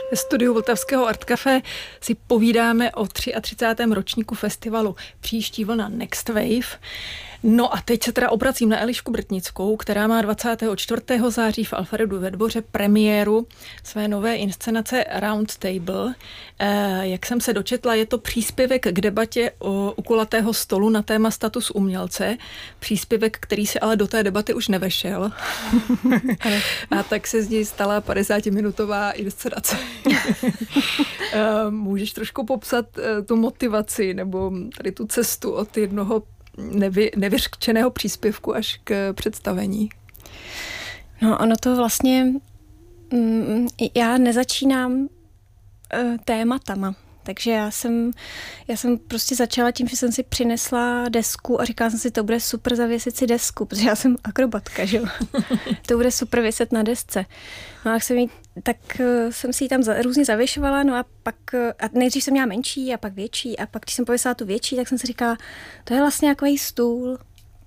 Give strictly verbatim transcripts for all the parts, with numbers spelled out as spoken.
Ve studiu Vltavského Art Café si povídáme o třicátém třetím ročníku festivalu Příští vlna Next Wave. No a teď se teda obracím na Elišku Brtnickou, která má dvacátého čtvrtého září v Alfredu ve Dvoře premiéru své nové inscenace Round Table. E, jak jsem se dočetla, je to příspěvek k debatě o, u kulatého stolu na téma status umělce. Příspěvek, který se ale do té debaty už nevešel. A tak se z něj stala padesátiminutová inscenace. e, můžeš trošku popsat e, tu motivaci nebo tady tu cestu od jednoho Nevy, nevyřčeného příspěvku až k představení? No ono to vlastně, mm, já nezačínám uh, tématama, takže já jsem, já jsem prostě začala tím, že jsem si přinesla desku a říkala jsem si, to bude super zavěsit si desku, protože já jsem akrobatka, že jo. To bude super věset na desce. No a jsem jí, tak uh, jsem si ji tam za, různě zavěšovala, no a pak, uh, a nejdřív jsem měla menší a pak větší a pak, když jsem pověsala tu větší, tak jsem si říkala, to je vlastně takový stůl.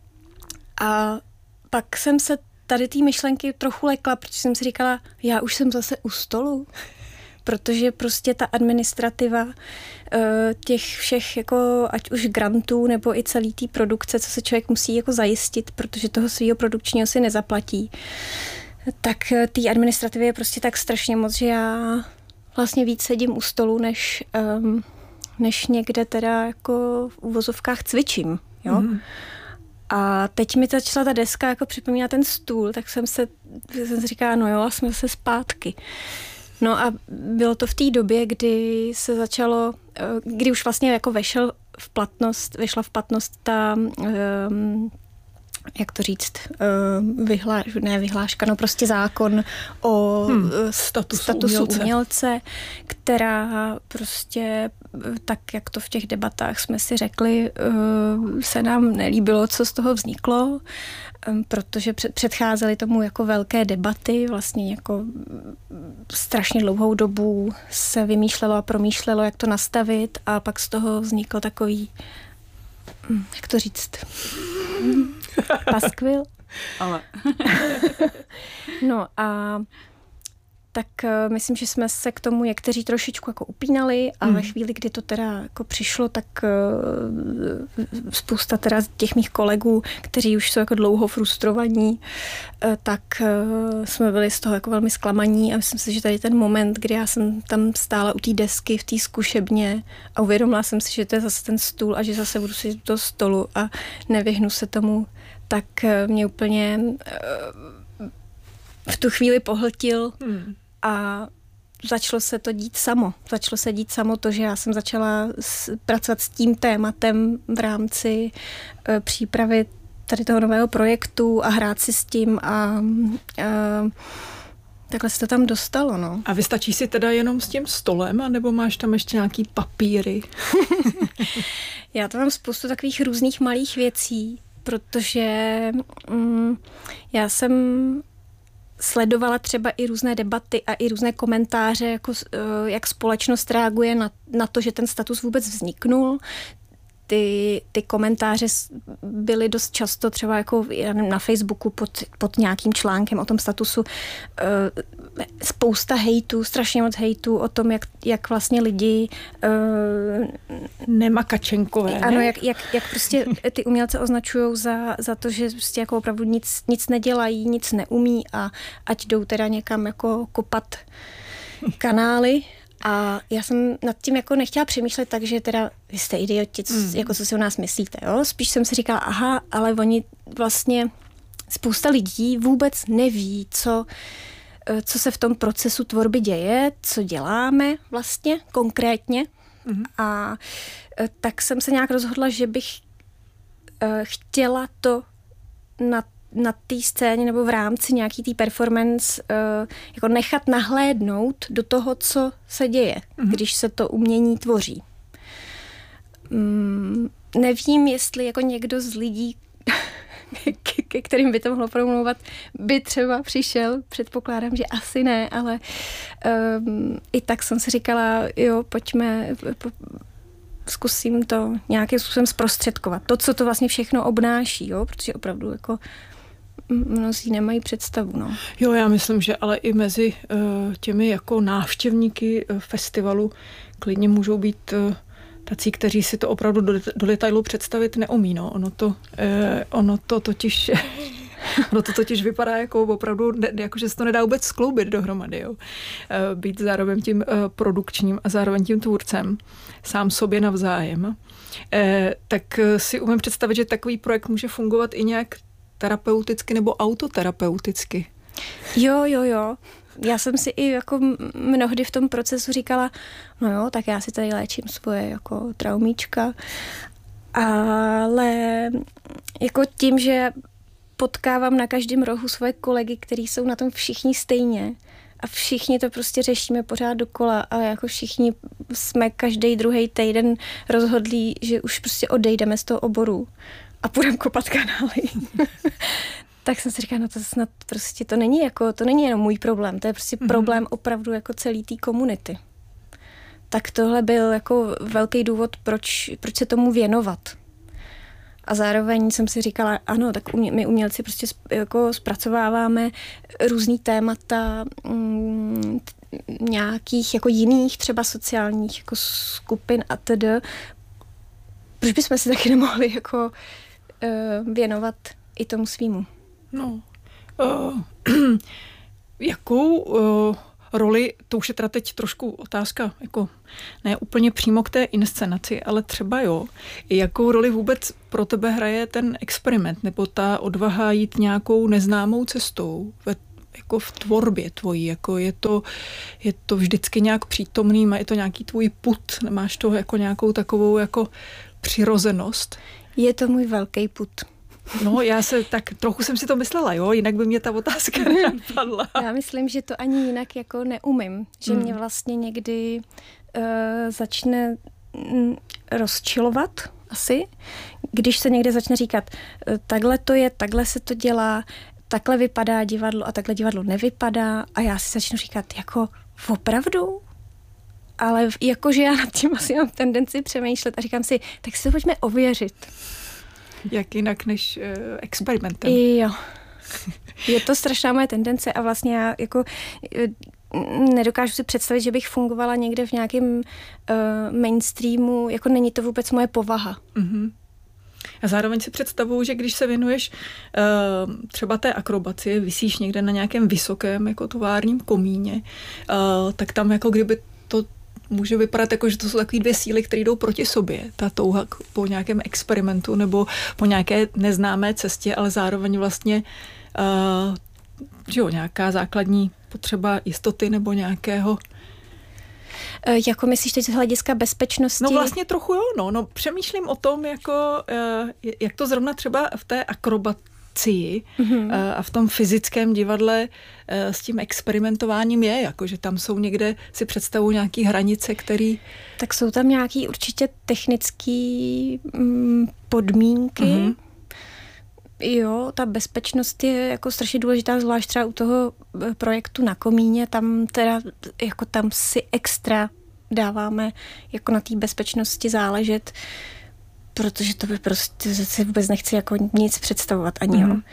A pak jsem se tady té myšlenky trochu lekla, protože jsem si říkala, já už jsem zase u stolu. Protože prostě ta administrativa těch všech, jako ať už grantů, nebo i celý té produkce, co se člověk musí jako zajistit, protože toho svýho produkčního si nezaplatí, tak té administrativy je prostě tak strašně moc, že já vlastně víc sedím u stolu, než, um, než někde teda jako v uvozovkách cvičím, jo. Mm. A teď mi začala ta deska jako připomínat ten stůl, tak jsem se, jsem si říkala, no jo, jsme se zpátky. No a bylo to v té době, kdy se začalo, kdy už vlastně jako vešel v platnost, vešla v platnost ta, um, jak to říct, uh, vyhlá, ne vyhláška, no prostě zákon o hmm, statusu, statusu umělce. umělce, která prostě, tak jak to v těch debatách jsme si řekli, uh, se nám nelíbilo, co z toho vzniklo, um, protože před, předcházely tomu jako velké debaty, vlastně jako strašně dlouhou dobu se vymýšlelo a promýšlelo, jak to nastavit, a pak z toho vznikl takový, jak to říct, paskvil. Ale. No a tak uh, myslím, že jsme se k tomu někteří trošičku jako upínali a mm. ve chvíli, kdy to teda jako přišlo, tak uh, spousta teda těch mých kolegů, kteří už jsou jako dlouho frustrovaní, uh, tak uh, jsme byli z toho jako velmi zklamaní a myslím si, že tady ten moment, kdy já jsem tam stála u té desky v té zkušebně a uvědomila jsem si, že to je zase ten stůl a že zase budu sedět do stolu a nevyhnu se tomu, tak uh, mě úplně uh, v tu chvíli pohltil hmm. a začalo se to dít samo. Začalo se dít samo to, že já jsem začala s, pracovat s tím tématem v rámci e, přípravy tady toho nového projektu a hrát si s tím a e, takhle se to tam dostalo, no. A vystačí si teda jenom s tím stolem, anebo máš tam ještě nějaký papíry? Já tam mám spoustu takových různých malých věcí, protože mm, já jsem sledovala třeba i různé debaty a i různé komentáře, jako, jak společnost reaguje na, na to, že ten status vůbec vzniknul. Ty, ty komentáře byly dost často třeba jako na Facebooku pod, pod nějakým článkem o tom statusu. Spousta hejtů, strašně moc hejtů o tom, jak, jak vlastně lidi nemakačenkové. Ano, ne? jak, jak, jak prostě ty umělce označujou za, za to, že prostě jako opravdu nic, nic nedělají, nic neumí a ať jdou teda někam jako kopat kanály. A já jsem nad tím jako nechtěla přemýšlet tak, že teda vy jste idioti, co, mm. jako co si o nás myslíte, jo? Spíš jsem si říkala, aha, ale oni vlastně, spousta lidí vůbec neví, co, co se v tom procesu tvorby děje, co děláme vlastně konkrétně. Mm. A tak jsem se nějak rozhodla, že bych chtěla to na na té scéně nebo v rámci nějaký té performance uh, jako nechat nahlédnout do toho, co se děje, mm-hmm. když se to umění tvoří. Mm, nevím, jestli jako někdo z lidí, ke, ke kterým by to mohlo promlouvat, by třeba přišel, předpokládám, že asi ne, ale um, i tak jsem si říkala, jo, pojďme, po, zkusím to nějakým způsobem zprostředkovat. To, co to vlastně všechno obnáší, jo, protože opravdu jako mnozí nemají představu. No. Jo, já myslím, že ale i mezi uh, těmi jako návštěvníky uh, festivalu klidně můžou být uh, tací, kteří si to opravdu do, do detailu představit neumí. No. Ono, to, uh, ono to totiž... Ono to totiž vypadá jako opravdu, jako že se to nedá vůbec skloubit dohromady. Jo. Být zároveň tím produkčním a zároveň tím tvůrcem, sám sobě navzájem. Tak si umím představit, že takový projekt může fungovat i nějak terapeuticky nebo autoterapeuticky. Jo, jo, jo. Já jsem si i jako mnohdy v tom procesu říkala, no jo, tak já si tady léčím svoje jako traumíčka, ale jako tím, že potkávám na každém rohu svoje kolegy, kteří jsou na tom všichni stejně a všichni to prostě řešíme pořád dokola a jako všichni jsme každý druhý týden rozhodlí, že už prostě odejdeme z toho oboru a půjdeme kopat kanály. Tak jsem si říkala, no to snad prostě to není jako, to není jenom můj problém, to je prostě mm-hmm. problém opravdu jako celý té komunity. Tak tohle byl jako velký důvod, proč, proč se tomu věnovat. A zároveň jsem si říkala, ano, tak umě, my umělci prostě jako zpracováváme různý témata mm, nějakých jako jiných třeba sociálních jako skupin a tedy. Proč bychom si taky nemohli jako uh, věnovat i tomu svýmu? No, uh, jakou uh, roli, to už je teda teď trošku otázka, jako ne úplně přímo k té inscenaci, ale třeba jo, jakou roli vůbec pro tebe hraje ten experiment, nebo ta odvaha jít nějakou neznámou cestou ve, jako v tvorbě tvojí, jako je to, je to vždycky nějak přítomný, má je to nějaký tvůj pud, máš to jako nějakou takovou jako přirozenost? Je to můj velký pud. No, já se tak trochu jsem si to myslela, jo, jinak by mě ta otázka nenapadla. Já myslím, že to ani jinak jako neumím, že hmm. mě vlastně někdy uh, začne mm, rozčilovat asi, když se někde začne říkat, uh, takhle to je, takhle se to dělá, takhle vypadá divadlo a takhle divadlo nevypadá a já si začnu říkat, jako opravdu? Ale jakože já nad tím asi mám tendenci přemýšlet a říkám si, tak si to pojďme ověřit. Jak jinak než uh, experimentem. Jo. Je to strašná moje tendence a vlastně já jako nedokážu si představit, že bych fungovala někde v nějakém uh, mainstreamu, jako není to vůbec moje povaha. Mm-hmm. A zároveň si představuju, že když se věnuješ uh, třeba té akrobaci, visíš někde na nějakém vysokém jako továrním komíně, uh, tak tam jako kdyby to může vypadat jako, že to jsou takové dvě síly, které jdou proti sobě. Ta touha po nějakém experimentu nebo po nějaké neznámé cestě, ale zároveň vlastně uh, že jo, nějaká základní potřeba jistoty nebo nějakého... E, jako myslíš teď z hlediska bezpečnosti? No vlastně trochu jo, no. no přemýšlím o tom, jako, uh, jak to zrovna třeba v té akrobaci mm-hmm. uh, a v tom fyzickém divadle uh, s tím experimentováním je, jako že tam jsou někde, si představují nějaký hranice, který... Tak jsou tam nějaký určitě technický mm, podmínky. Mm-hmm. Jo, ta bezpečnost je jako strašně důležitá, zvlášť třeba u toho projektu Na komíně, tam teda jako tam si extra dáváme jako na té bezpečnosti záležet, protože to by prostě si vůbec nechci jako nic představovat ani, mm-hmm. jo.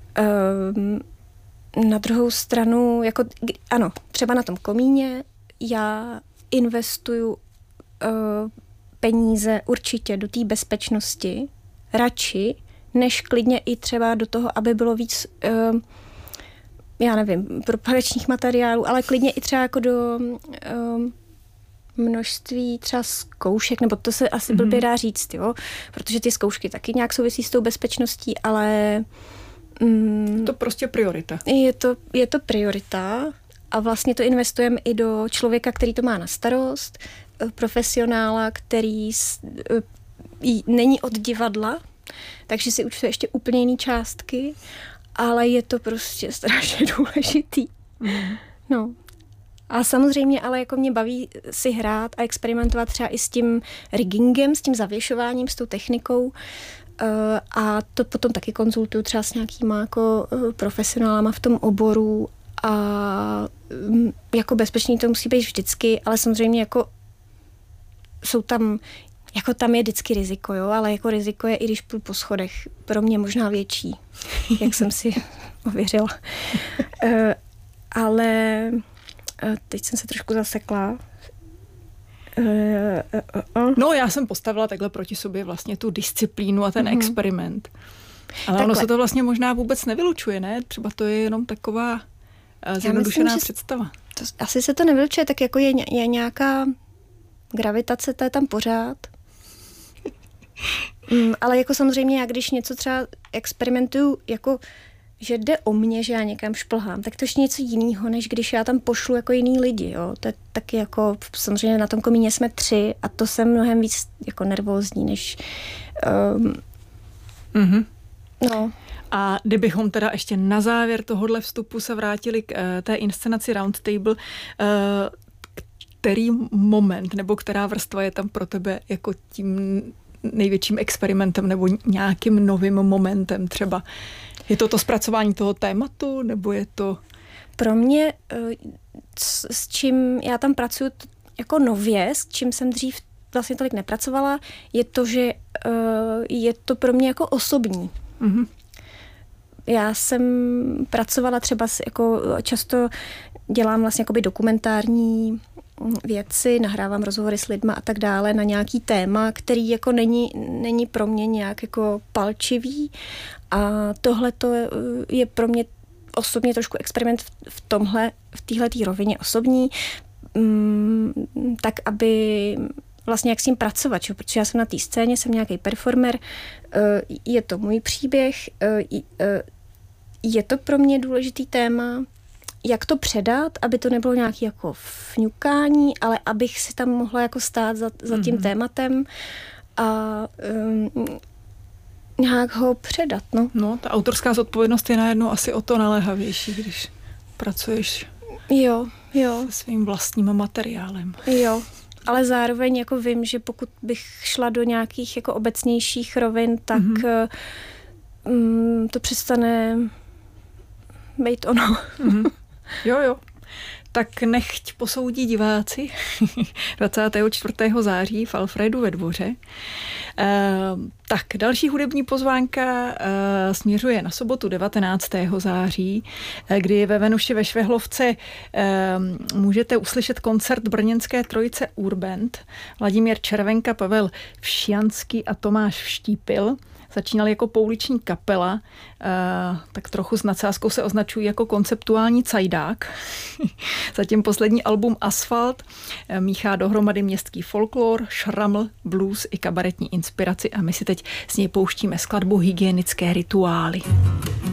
Um, na druhou stranu, jako ano, třeba na tom komíně já investuju uh, peníze určitě do té bezpečnosti, radši, než klidně i třeba do toho, aby bylo víc, uh, já nevím, propagačních materiálů, ale klidně i třeba jako do uh, množství třeba zkoušek, nebo to se asi mm-hmm. blbě dá říct, jo, protože ty zkoušky taky nějak souvisí s tou bezpečností, ale... Um, je to prostě priorita. Je to, je to priorita a vlastně to investujeme i do člověka, který to má na starost, profesionála, který uh, není od divadla, takže si účtuje ještě úplně jiný částky, ale je to prostě strašně důležitý. Mm. No. A samozřejmě, ale jako mě baví si hrát a experimentovat třeba i s tím riggingem, s tím zavěšováním, s tou technikou. Uh, a to potom taky konzultuju třeba s nějakýma jako uh, profesionálama v tom oboru a um, jako bezpečný to musí být vždycky, ale samozřejmě jako jsou tam jako tam je vždycky riziko, jo, ale jako riziko je, i když půjdu po schodech, pro mě možná větší, jak jsem si ověřila. uh, ale uh, teď jsem se trošku zasekla. Uh, uh, uh. No, já jsem postavila takhle proti sobě vlastně tu disciplínu a ten mm-hmm. experiment. Ale takhle. Ono se to vlastně možná vůbec nevylučuje, ne? Třeba to je jenom taková uh, zjednodušená představa. To, asi se to nevylučuje, tak jako je, je nějaká gravitace, to je tam pořád. mm, ale jako samozřejmě, já když něco třeba experimentuju, jako že jde o mě, že já někam šplhám, tak to je něco jiného, než když já tam pošlu jako jiný lidi, jo. To je taky jako, samozřejmě na tom komíně jsme tři a to jsem mnohem víc jako nervózní, než um, mm-hmm. no. A kdybychom teda ještě na závěr tohohle vstupu se vrátili k uh, té inscenaci Roundtable, uh, který moment nebo která vrstva je tam pro tebe jako tím největším experimentem nebo nějakým novým momentem třeba? Je to to zpracování toho tématu, nebo je to... Pro mě, s čím já tam pracuji jako nově, s čím jsem dřív vlastně tolik nepracovala, je to, že je to pro mě jako osobní. Mm-hmm. Já jsem pracovala třeba jako často dělám vlastně jakoby dokumentární věci, nahrávám rozhovory s lidma a tak dále na nějaký téma, který jako není, není pro mě nějak jako palčivý a tohle to je pro mě osobně trošku experiment v tomhle, v téhletý rovině osobní, tak aby vlastně jak s tím pracovat, čo? Protože já jsem na té scéně, jsem nějaký performer, je to můj příběh, je to pro mě důležitý téma, jak to předat, aby to nebylo nějaké jako fňukání, ale abych si tam mohla jako stát za, za tím mm-hmm. tématem a um, nějak ho předat. No. no, ta autorská zodpovědnost je najednou asi o to naléhavější, když pracuješ jo, jo. se svým vlastním materiálem. Jo, ale zároveň jako vím, že pokud bych šla do nějakých jako obecnějších rovin, tak mm-hmm. um, to přestane být ono. Mm-hmm. Jo, jo. Tak nechť posoudí diváci dvacátého čtvrtého září v Alfredu ve Dvoře. E, tak, další hudební pozvánka e, směřuje na sobotu devatenáctého září, e, kdy ve Venuši ve Švehlovce e, můžete uslyšet koncert brněnské trojice Urband. Vladimír Červenka, Pavel Všianský a Tomáš Vštípil. Začínali jako pouliční kapela, tak trochu s nadsázkou se označují jako konceptuální cajdák. Zatím poslední album Asfalt míchá dohromady městský folklor, šraml, blues i kabaretní inspiraci a my si teď z něj pouštíme skladbu Hygienické rituály.